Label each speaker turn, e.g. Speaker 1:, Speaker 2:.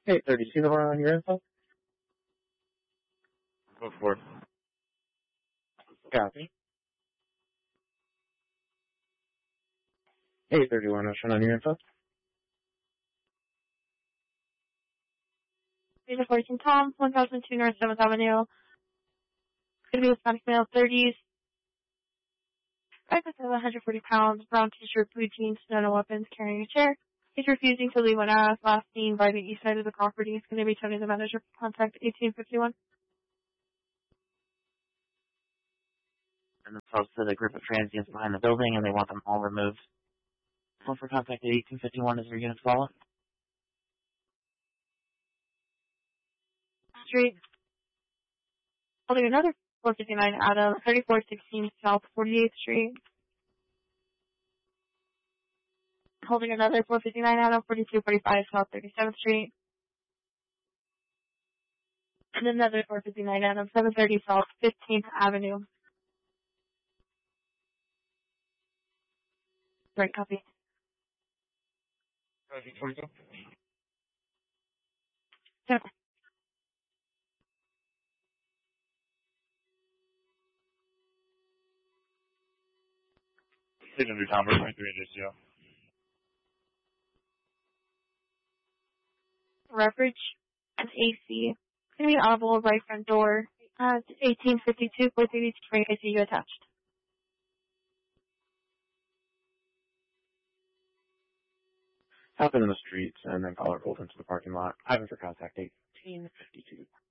Speaker 1: Hey, sir, did you see the one on your info?
Speaker 2: Go for it.
Speaker 1: Copy. Hey, 31 Ocean on your info.
Speaker 3: These are 14 Tom, 1002 North 7th Avenue. It's going to be a Hispanic male, 30s. 140 pounds, brown t-shirt, blue jeans, no weapons, carrying a chair. He's refusing to leave when asked. Last seen by the east side of the property. He's going to be telling the manager to contact 1851.
Speaker 2: And the folks to the group of transients behind the building, and they want them all removed. Phone for contact at 1851 is your unit follow.
Speaker 3: Street. Holding another 459 Adam, 3416 South 48th Street. Holding another 459 Adam, 4245 South 37th Street. And another 459 Adam, 730 South 15th Avenue. Right, copy. Yeah.
Speaker 4: Signature Tom, 23 AJCO.
Speaker 3: Reference and AC. It's going to be audible right front door. 1852, 432, ICU attached.
Speaker 1: Hop in the streets and then call her both into the parking lot. Having for contact 1852.